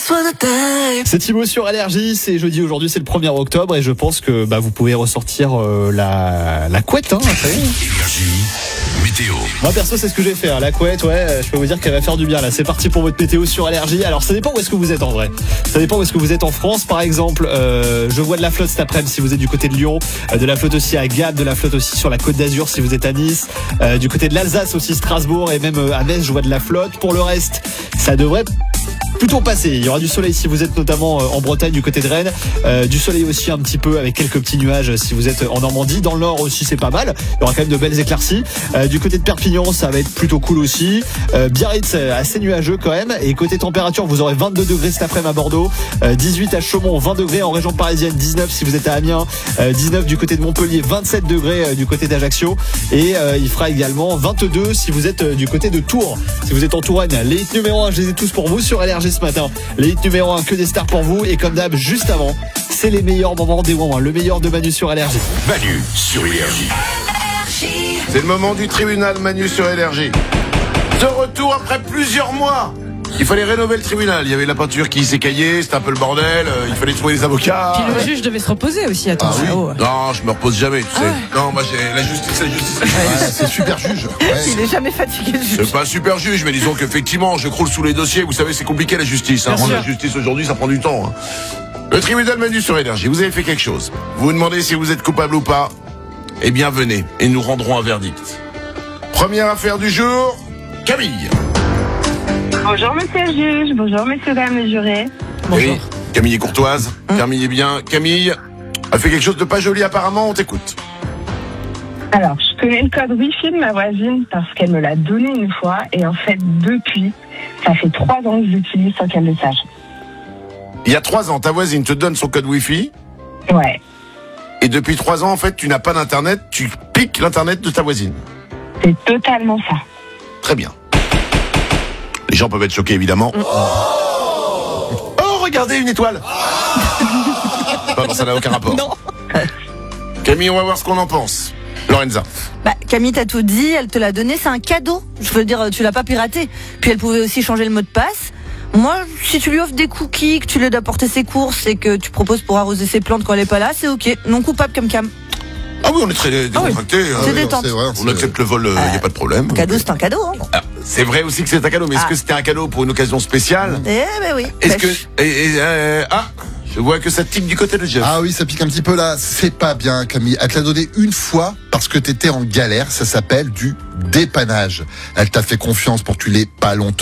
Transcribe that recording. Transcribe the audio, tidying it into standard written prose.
C'est Thibaut sur Allergie, c'est jeudi aujourd'hui, c'est le 1er octobre et je pense que vous pouvez ressortir la couette. Ça y est. Énergie, météo. Moi perso c'est ce que j'ai fait, la couette, je peux vous dire qu'elle va faire du bien là. C'est parti pour votre météo sur Allergie. Alors ça dépend où est-ce que vous êtes en vrai. Ça dépend où est-ce que vous êtes en France par exemple. Je vois de la flotte cet après-midi si vous êtes du côté de Lyon, de la flotte aussi à Gap, de la flotte aussi sur la Côte d'Azur si vous êtes à Nice, du côté de l'Alsace aussi, Strasbourg et même à Metz je vois de la flotte. Pour le reste, ça devrait plutôt passer. Il y aura du soleil si vous êtes notamment en Bretagne du côté de Rennes, du soleil aussi un petit peu avec quelques petits nuages si vous êtes en Normandie. Dans le nord aussi c'est pas mal, il y aura quand même de belles éclaircies. Du côté de Perpignan ça va être plutôt cool aussi. Biarritz assez nuageux quand même. Et côté température vous aurez 22 degrés cet après-midi à Bordeaux, 18 à Chaumont, 20 degrés en région parisienne, 19 si vous êtes à Amiens, 19 du côté de Montpellier, 27 degrés du côté d'Ajaccio et il fera également 22 si vous êtes du côté de Tours. Si vous êtes en Touraine, les hits numéro 1 je les ai tous pour vous sur LRG ce matin. Les hits numéro 1, que des stars pour vous. Et comme d'hab, juste avant, c'est les meilleurs moments des moments. Le meilleur de Manu sur Allergie. Manu sur Énergie. C'est le moment du tribunal Manu sur Énergie. De retour après plusieurs mois. Il fallait rénover le tribunal. Il y avait la peinture qui s'écaillait, c'était un peu le bordel. Il fallait trouver les avocats. Puis le juge devait se reposer aussi, attention. Ah oui. Non, je me repose jamais, tu sais. Non, moi j'ai la justice. C'est super juge. Il est jamais fatigué, le juge. C'est pas un super juge, mais disons qu'effectivement, je croule sous les dossiers. Vous savez, c'est compliqué la justice. Bien Rendre sûr. la justice aujourd'hui, ça prend du temps. Le tribunal Manu sur Énergie. Vous avez fait quelque chose. Vous vous demandez si vous êtes coupable ou pas. Eh bien, venez et nous rendrons un verdict. Première affaire du jour, Camille. Bonjour monsieur le juge, bonjour messieurs dames les jurés. Bonjour. Oui, Camille est courtoise. Camille est bien. Camille a fait quelque chose de pas joli apparemment. On t'écoute. Alors, je connais le code Wi-Fi de ma voisine parce qu'elle me l'a donné une fois et en fait depuis, ça fait 3 ans que je l'utilise sans qu'elle le sache. Il y a 3 ans, ta voisine te donne son code Wi-Fi Ouais, et depuis 3 ans, en fait, tu n'as pas d'internet. Tu piques l'internet de ta voisine. c'est totalement ça. Très bien. Les gens peuvent être choqués, évidemment. Oh, regardez, une étoile. Non, ça n'a aucun rapport. Non. Camille, on va voir ce qu'on en pense. Lorenza. Camille t'a tout dit, elle te l'a donné, c'est un cadeau. Je veux dire, tu l'as pas piraté. Puis elle pouvait aussi changer le mot de passe. Moi, si tu lui offres des cookies, que tu lui aides à porter ses courses et que tu proposes pour arroser ses plantes quand elle est pas là, c'est ok. Non coupable comme Cam. Ah oui, on est très décontractés. hein. C'est détente. On accepte le vol, il n'y a pas de problème. Un cadeau, c'est un cadeau. Hein. Ah, c'est vrai aussi que c'est un cadeau, mais est-ce que c'était un cadeau pour une occasion spéciale? Oui. Est-ce que... je vois que ça tique du côté de Jeff. Ah oui, ça pique un petit peu là. C'est pas bien, Camille. Elle te l'a donné une fois parce que t'étais en galère. Ça s'appelle du dépannage. Elle t'a fait confiance pour que tu l'aies pas longtemps.